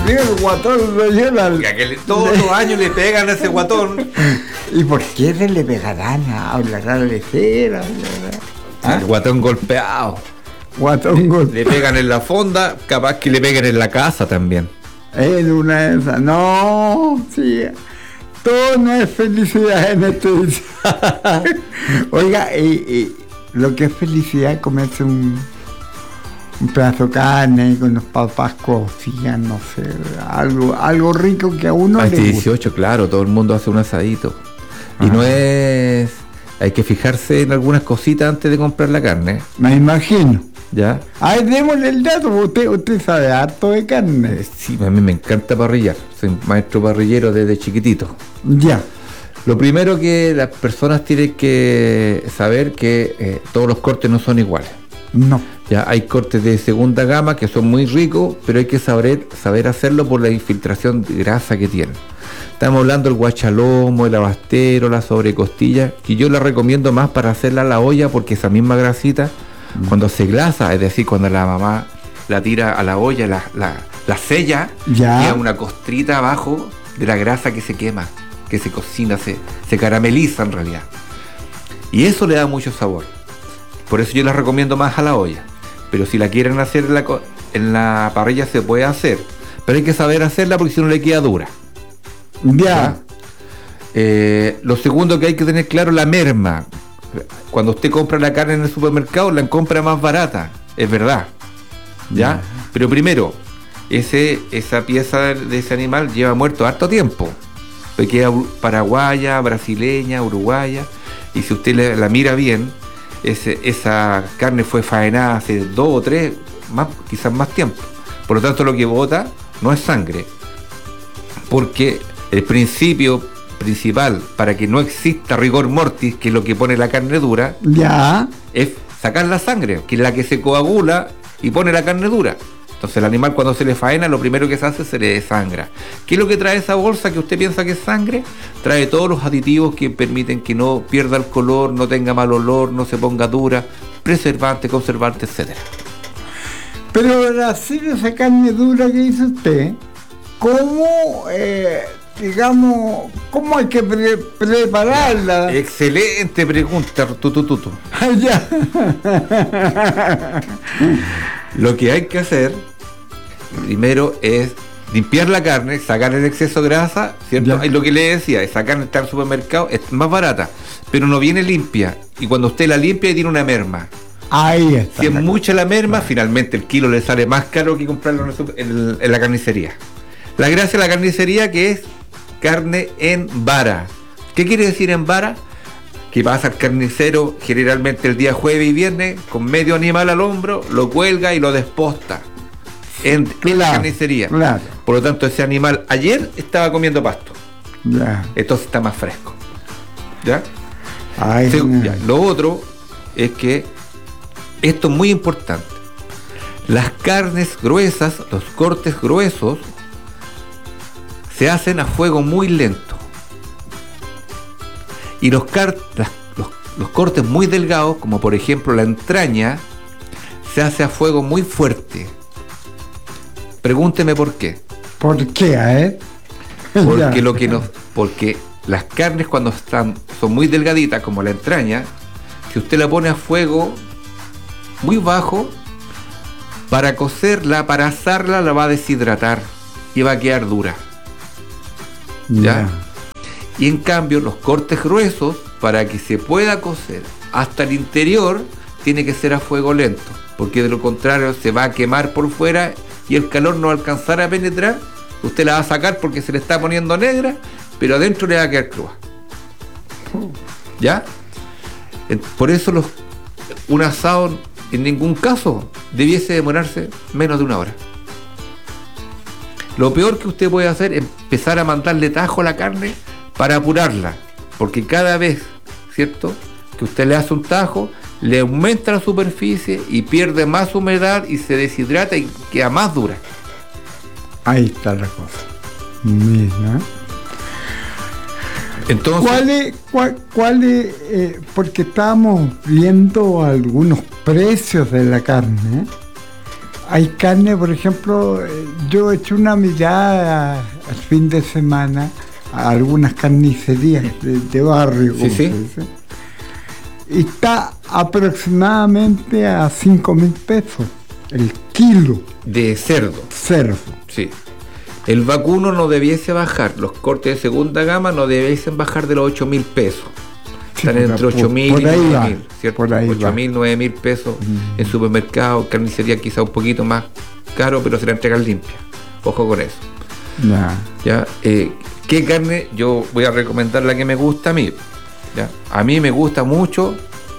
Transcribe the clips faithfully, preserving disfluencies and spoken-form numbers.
Sí, el guatón lo lleva. Aquel, todos los años le pegan a ese guatón. ¿Y por qué se le pegarán? Hablarán de cera. ¿Ah? El guatón golpeado. Guatón golpeado. Le pegan en la fonda, capaz que le peguen en la casa también. En una de esas. No, sí. Todo no es felicidad en este. Oiga, y, y, lo que es felicidad es comerse un, un pedazo de carne con los papás cocinan, no sé, algo, algo rico que a uno Hasta le gusta. dieciocho, claro, todo el mundo hace un asadito. Y Ajá. no es... Hay que fijarse en algunas cositas antes de comprar la carne. Me imagino. ¿Ya? Ay, démosle el dato, usted, usted sabe harto de carne. Eh, sí, a mí me encanta parrillar. Soy maestro parrillero desde chiquitito. Ya. Lo primero que las personas tienen que saber que eh, todos los cortes no son iguales. No. Ya hay cortes de segunda gama que son muy ricos, pero hay que saber, saber hacerlo por la infiltración de grasa que tienen. Estamos hablando del guachalomo, el abastero, la sobrecostilla, que yo la recomiendo más para hacerla a la olla porque esa misma grasita, mm. cuando se glasa, es decir, cuando la mamá la tira a la olla, la, la, la sella, ya. queda una costrita abajo de la grasa que se quema, que se cocina, se, se carameliza en realidad. Y eso le da mucho sabor. Por eso yo la recomiendo más a la olla. Pero si la quieren hacer en la, en la parrilla se puede hacer. Pero hay que saber hacerla porque si no le queda dura. Ya. ¿Ya? Eh, lo segundo que hay que tener claro, la merma. Cuando usted compra la carne en el supermercado, la compra más barata. Es verdad. ¿Ya? Ya. Pero primero, ese, esa pieza de ese animal lleva muerto harto tiempo. Porque queda paraguaya, brasileña, uruguaya. Y si usted la, la mira bien, ese, esa carne fue faenada hace dos o tres, más, quizás más tiempo. Por lo tanto, lo que bota no es sangre. Porque el principio principal para que no exista rigor mortis, que es lo que pone la carne dura, ya. es sacar la sangre, que es la que se coagula y pone la carne dura. Entonces el animal cuando se le faena, lo primero que se hace es se le desangra. ¿Qué es lo que trae esa bolsa que usted piensa que es sangre? Trae todos los aditivos que permiten que no pierda el color, no tenga mal olor, no se ponga dura, preservante, conservante, etcétera. Pero para hacer esa carne dura que dice usted, ¿cómo, eh, digamos, cómo hay que pre- prepararla? Excelente pregunta, tutututu. Ya. Lo que hay que hacer primero es limpiar la carne, sacar el exceso de grasa, ¿cierto? Es lo que le decía, esa carne está en el supermercado, es más barata, pero no viene limpia. Y cuando usted la limpia, tiene una merma. Ahí está. Si es mucha la merma, finalmente el kilo le sale más caro que comprarlo en, el super, en, en la carnicería. La gracia de la carnicería que es carne en vara. ¿Qué quiere decir en vara? Que pasa al carnicero generalmente el día jueves y viernes con medio animal al hombro, lo cuelga y lo desposta en, claro, en la carnicería. Claro. Por lo tanto, ese animal ayer estaba comiendo pasto. Ya. Entonces está más fresco. ¿Ya? Ay, sí, no. ya. Lo otro es que esto es muy importante. Las carnes gruesas, los cortes gruesos, se hacen a fuego muy lento. Y los, car- las, los, los cortes muy delgados, como por ejemplo la entraña, se hace a fuego muy fuerte. Pregúnteme por qué. ¿Por qué, eh? Porque lo que nos, porque las carnes cuando están, son muy delgaditas, como la entraña, si usted la pone a fuego muy bajo, para cocerla, para asarla, la va a deshidratar y va a quedar dura. ¿Ya? Ya. Y en cambio los cortes gruesos, para que se pueda cocer hasta el interior, tiene que ser a fuego lento, porque de lo contrario se va a quemar por fuera y el calor no va a alcanzar a penetrar. Usted la va a sacar porque se le está poniendo negra, pero adentro le va a quedar cruda. ¿Ya? Por eso los, un asado en ningún caso debiese demorarse menos de una hora. Lo peor que usted puede hacer es empezar a mandarle tajo a la carne para apurarla, porque cada vez, ¿cierto?, que usted le hace un tajo, le aumenta la superficie y pierde más humedad y se deshidrata y queda más dura. Ahí está la cosa. Mira. Entonces, ¿Cuál es, cuál, cuál es eh, porque estábamos viendo algunos precios de la carne? hay carne, por ejemplo, yo he hecho una mirada al fin de semana a algunas carnicerías de, de barrio, como Sí, sí. se dice, y está aproximadamente a cinco mil pesos el kilo De cerdo. cerdo. Sí. El vacuno no debiese bajar, los cortes de segunda gama no debiesen bajar de los ocho mil pesos. Sí, Están por- entre ocho mil por y ahí nueve va, mil, ¿cierto? por ahí ocho mil, nueve mil pesos Mm. en supermercado, carnicería quizá un poquito más caro, pero se la entregan limpia. Ojo con eso. Ya. ¿Ya? Eh, ¿Qué carne? Yo voy a recomendar la que me gusta a mí. ¿Ya? A mí me gusta mucho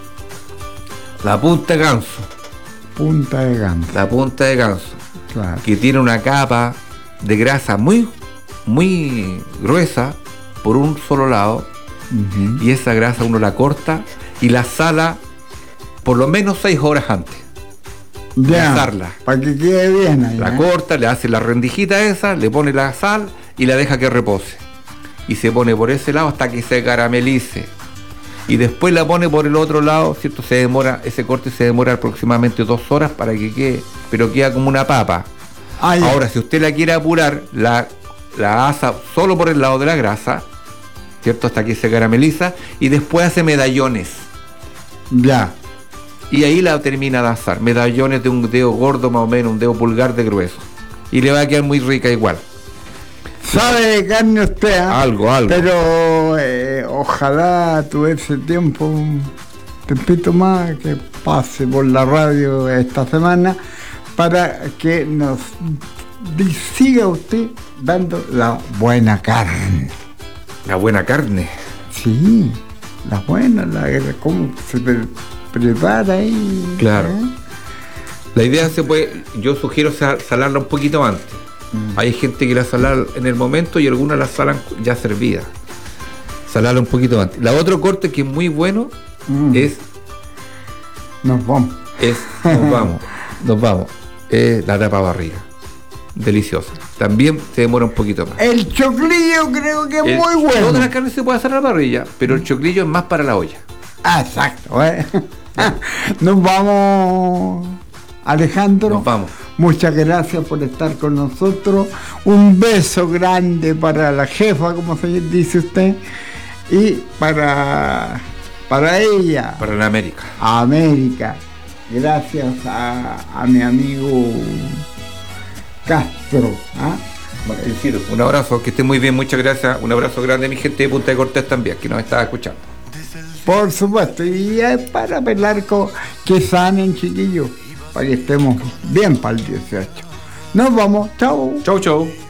la punta de ganso. Punta de ganso, La punta de ganso, claro. que tiene una capa de grasa muy, muy gruesa por un solo lado, Ujú. y esa grasa uno la corta y la sala por lo menos seis horas antes. Ya, asarla. para que quede bien ahí. La ¿eh? corta, le hace la rendijita esa, le pone la sal y la deja que repose. Y se pone por ese lado hasta que se caramelice. Y después la pone por el otro lado, ¿cierto? Se demora, ese corte se demora aproximadamente dos horas para que quede, pero queda como una papa. Ah, ya. Ahora, si usted la quiere apurar, la, la asa solo por el lado de la grasa, ¿cierto? Hasta que se carameliza, y después hace medallones. Ya. Y ahí la termina de asar. Medallones de un dedo gordo más o menos, un dedo pulgar de grueso. Y le va a quedar muy rica igual. Sabe de carne usted, ¿eh? Algo, algo. Pero eh, ojalá tuviese tiempo, un tiempito más, que pase por la radio esta semana para que nos di- siga usted dando la buena carne. La buena carne. Sí, la buena, la cómo se pre- prepara ahí. Claro. ¿eh? La idea se puede, yo sugiero sa- salarla un poquito antes. Mm. Hay gente que la sala en el momento y algunas la salan ya servida. Salarla un poquito antes. La otro corte que es muy bueno Mm. es, Nos vamos. es, nos vamos, nos vamos, es la tapa barriga. Deliciosa. También se demora un poquito más. El choclillo creo que es El- muy bueno. Todas las carnes se puede hacer a la parrilla, pero el choclillo es más para la olla. Ah, exacto. ¿eh? Nos vamos, Alejandro. Nos vamos. Muchas gracias por estar con nosotros. Un beso grande para la jefa, como se dice usted, y para, para ella, Para la América. a América. Gracias a, a mi amigo Castro. ¿ah? Martincito, un abrazo, que esté muy bien, muchas gracias. Un abrazo grande a mi gente de Punta de Cortés también, que nos está escuchando. Por supuesto, y es para pelar con que sanen, chiquillos, para que estemos bien para el dieciocho. Nos vamos, chao. Chau, chau.